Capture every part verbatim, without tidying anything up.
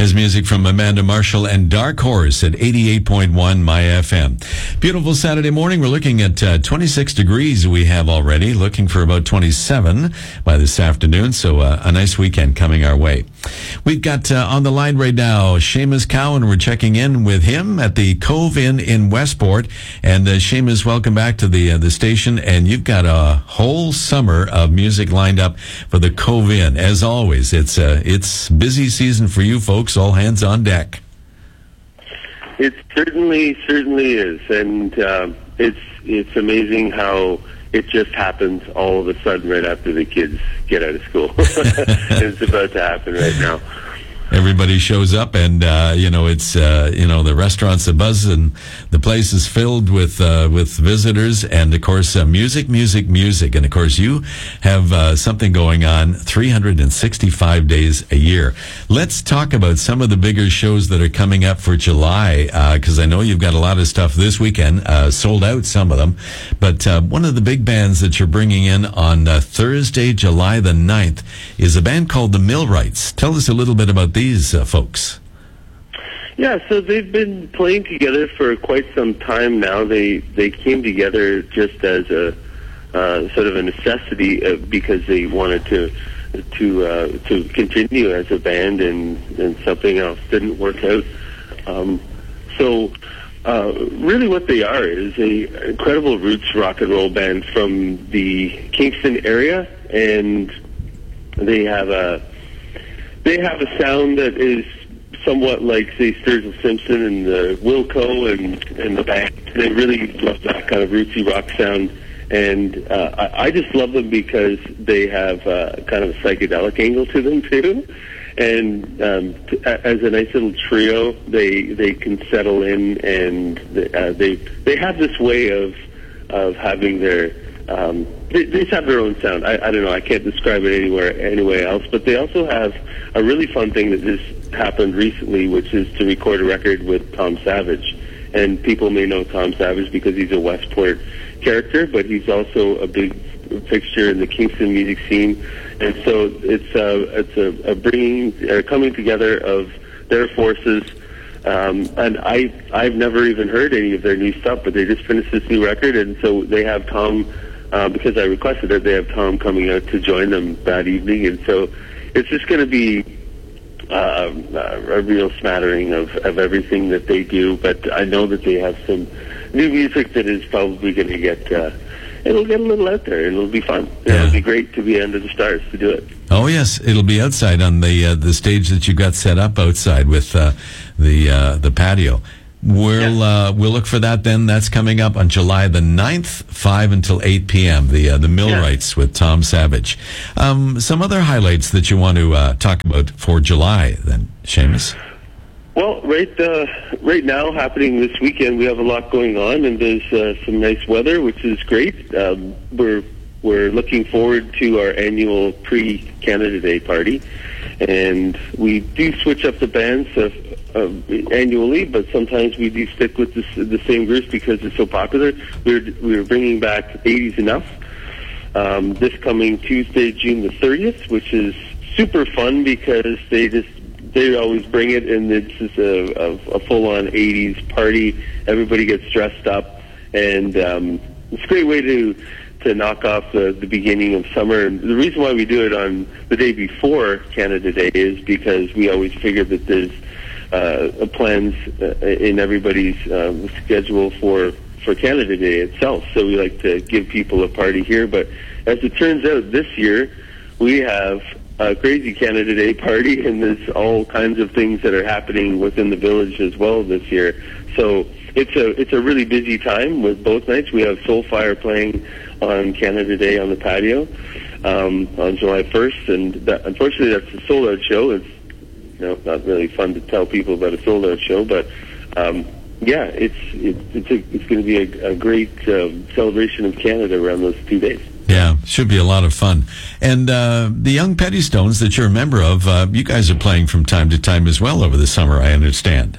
There's music from Amanda Marshall and Dark Horse at eighty-eight point one My F M. Beautiful Saturday morning. We're looking at uh, twenty-six degrees we have already, looking for about twenty-seven by this afternoon, so uh, a nice weekend coming our way. We've got uh, on the line right now Seamus Cowan. We're checking in with him at the Cove Inn in Westport. And uh, Seamus, welcome back to the uh, the station. And you've got a whole summer of music lined up for the Cove Inn. As always, it's uh, it's busy season for you folks. All hands on deck. It certainly, certainly is, and uh, it's it's amazing how it just happens all of a sudden right after the kids get out of school. It's about to happen right now. Everybody shows up, and uh, you know it's uh, you know the restaurant's a buzz, and the place is filled with uh, with visitors, and of course uh, music, music, music, and of course you have uh, something going on three hundred sixty-five days a year. Let's talk about some of the bigger shows that are coming up for July, because uh, I know you've got a lot of stuff this weekend, uh, sold out some of them, but uh, one of the big bands that you're bringing in on uh, Thursday, July the ninth, is a band called the Millwrights. Tell us a little bit about these. These uh, folks. Yeah, so they've been playing together for quite some time now. They they came together just as a uh, sort of a necessity uh, because they wanted to to uh, to continue as a band, and, and something else didn't work out. Um, so uh, really, what they are is a incredible roots rock and roll band from the Kingston area, and they have a They have a sound that is somewhat like, say, Sturgill Simpson and the Wilco and, and the band. They really love that kind of rootsy rock sound. And uh, I, I just love them because they have uh, kind of a psychedelic angle to them, too. And um, t- as a nice little trio, they they can settle in, and uh, they they have this way of of having their... Um, they, they just have their own sound. I, I don't know. I can't describe it anywhere anywhere else. But they also have a really fun thing that just happened recently, which is to record a record with Tom Savage. And people may know Tom Savage because he's a Westport character, but he's also a big fixture in the Kingston music scene. And so it's a, it's a, a bringing, a coming together of their forces. Um, and I, I've never even heard any of their new stuff, but they just finished this new record, and so they have Tom. Uh, because I requested it, they have Tom coming out to join them that evening, and so it's just going to be uh, a real smattering of, of everything that they do. But I know that they have some new music that is probably going to get, uh, it'll get a little out there, and it'll be fun. Yeah. It'll be great to be under the stars to do it. Oh yes, it'll be outside on the uh, the stage that you got set up outside with uh, the uh, the patio. We'll yeah. uh, we'll look for that then. That's coming up on July the ninth, five until eight p.m. The uh, the Millwrights yeah. with Tom Savage. Um, some other highlights that you want to uh, talk about for July then, Seamus? Well, right uh, right now, happening this weekend, we have a lot going on, and there's uh, some nice weather, which is great. Um, we're we're looking forward to our annual pre-Canada Day party, and we do switch up the bands uh, uh, annually, but sometimes we do stick with the, the same groups because it's so popular. We're we're bringing back eighties Enough um, this coming Tuesday, June the thirtieth, which is super fun because they just they always bring it, and it's just a, a, a full-on eighties party. Everybody gets dressed up, and um, it's a great way to to knock off the, the beginning of summer. And the reason why we do it on the day before Canada Day is because we always figure that there's uh, plans uh, in everybody's um, schedule for, for Canada Day itself. So we like to give people a party here. But as it turns out, this year we have a crazy Canada Day party, and there's all kinds of things that are happening within the village as well this year. So it's a it's a really busy time with both nights. We have Soulfire playing on Canada Day on the patio um, on July first, and that, unfortunately that's a sold-out show. It's you know not really fun to tell people about a sold-out show, but um, yeah, it's it, it's a, it's going to be a, a great uh, celebration of Canada around those two days. Yeah, should be a lot of fun. And uh, the Young Pettistones that you're a member of, uh, you guys are playing from time to time as well over the summer, I understand.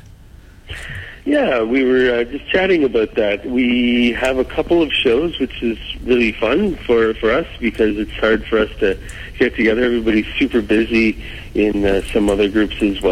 Yeah, we were uh, just chatting about that. We have a couple of shows, which is really fun for, for us because it's hard for us to get together. Everybody's super busy in uh, some other groups as well.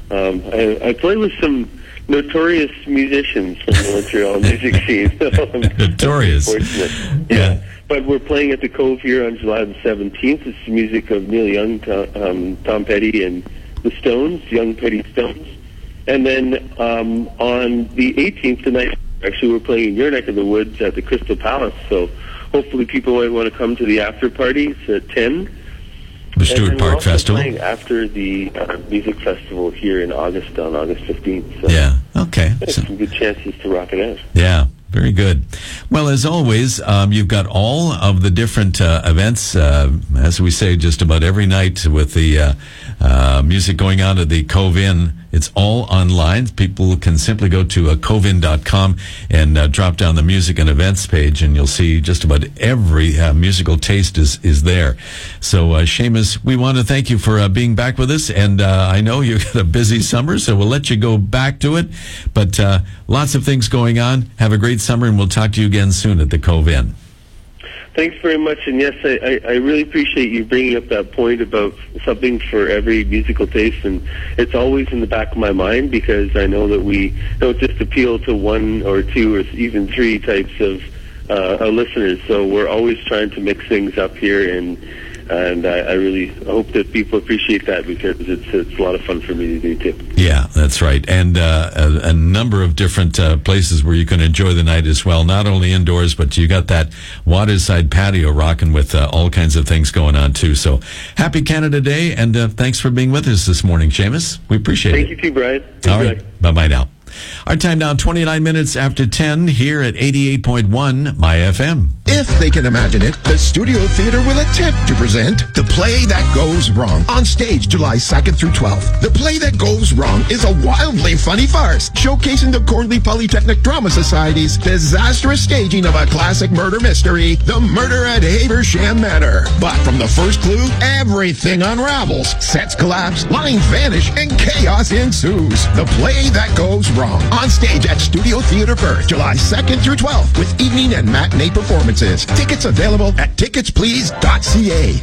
um, I, I play with some notorious musicians from the Montreal music scene. Notorious. Yeah. yeah. But we're playing at the Cove here on July the seventeenth. It's the music of Neil Young, Tom, um, Tom Petty, and the Stones, Young Petty Stones. And then um, on the eighteenth, the night, actually, we're playing in your neck of the woods at the Crystal Palace. So hopefully people might want to come to the after party. It's at ten. The Stewart Park Festival. Playing after the uh, music festival here in August, on August fifteenth. So yeah, okay. So, some good chances to rock it out. Yeah, very good. Well, as always, um, you've got all of the different uh, events, uh, as we say, just about every night with the uh, uh, music going on at the Cove Inn. It's all online. People can simply go to uh, cove inn dot com and uh, drop down the music and events page, and you'll see just about every uh, musical taste is, is there. So, uh, Seamus, we want to thank you for uh, being back with us, and uh, I know you've got a busy summer, so we'll let you go back to it. But uh, lots of things going on. Have a great summer, and we'll talk to you again soon at the Cove Inn. Thanks very much, and yes, I, I, I really appreciate you bringing up that point about something for every musical taste, and it's always in the back of my mind because I know that we don't just appeal to one or two or even three types of uh, listeners, so we're always trying to mix things up here, and and I, I really hope that people appreciate that because it's it's a lot of fun for me to do too. Yeah, that's right, and uh, a, a number of different uh, places where you can enjoy the night as well. Not only indoors, but you got that waterside patio rocking with uh, all kinds of things going on too. So happy Canada Day, and uh, thanks for being with us this morning, Seamus. We appreciate Thank it. Thank you too, Brian. All right, bye bye now. Our time now, twenty-nine minutes after ten here at eighty-eight point one My F M. If they can imagine it, the Studio Theater will attempt to present The Play That Goes Wrong on stage July second through twelfth. The Play That Goes Wrong is a wildly funny farce showcasing the Cornley Polytechnic Drama Society's disastrous staging of a classic murder mystery, The Murder at Haversham Manor. But from the first clue, everything unravels. Sets collapse, lines vanish, and chaos ensues. The Play That Goes Wrong on stage at Studio Theater Perth, July second through twelfth, with evening and matinee performances. Tickets available at tickets please dot c a.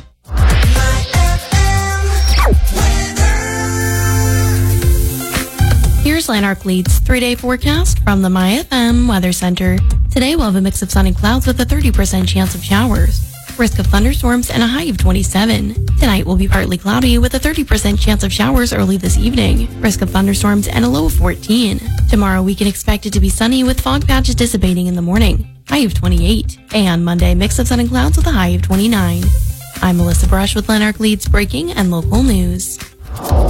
Here's Lanark Leeds three-day forecast from the My F M Weather Center. Today we'll have a mix of sun and clouds with a thirty percent chance of showers. Risk of thunderstorms and a high of twenty-seven. Tonight will be partly cloudy with a thirty percent chance of showers early this evening. Risk of thunderstorms and a low of fourteen. Tomorrow we can expect it to be sunny with fog patches dissipating in the morning. High of twenty-eight. And Monday, mix of sun and clouds with a high of twenty-nine. I'm Melissa Brush with Lanark Leeds breaking and local news.